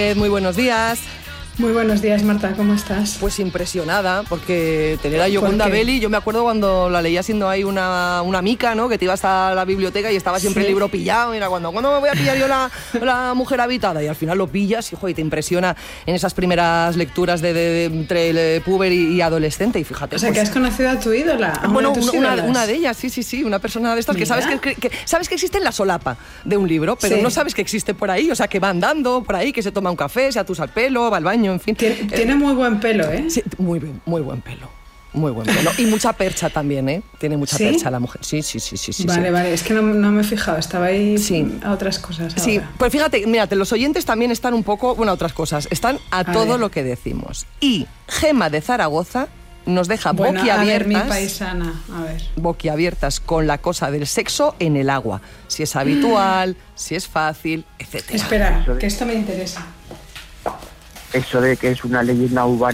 Muy buenos días. Muy buenos días, Marta, ¿cómo estás? Pues impresionada, porque tener a Yoconda Belli, yo me acuerdo cuando la leía siendo ahí una mica, ¿no? Que te ibas a la biblioteca y estaba siempre el libro pillado, y era ¿cuándo me voy a pillar yo la mujer habitada? Y al final lo pillas y te impresiona en esas primeras lecturas entre el puber y adolescente, y fíjate. O sea, que has conocido a tu ídola. Bueno, una de ellas, sí, una persona de estas. Mira. Que sabes que existe en la solapa de un libro, pero no sabes que existe por ahí, o sea, que va andando por ahí, que se toma un café, se atusa el pelo, va al baño, en fin. Tiene muy buen pelo, ¿eh? Sí, muy buen pelo. Muy buen pelo. Y mucha percha también, ¿eh? Tiene mucha percha la mujer. Sí. Vale, es que no me he fijado, estaba ahí a otras cosas ahora. Sí, pues fíjate, mírate, los oyentes también están un poco, a otras cosas, están a todo lo que decimos. Y Gema de Zaragoza nos deja boquiabiertas. A ver, mi paisana, boquiabiertas con la cosa del sexo en el agua. Si es habitual, si es fácil, etc. Espera, que esto me interesa. Eso de que es una leyenda urbana